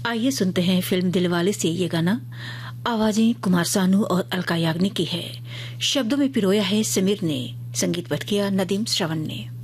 आइए सुनते हैं फिल्म दिलवाले से ये गाना। आवाजें कुमार सानू और अलका याग्निक की है, शब्दों में पिरोया है समीर ने, संगीतबद्ध किया नदीम श्रवण ने।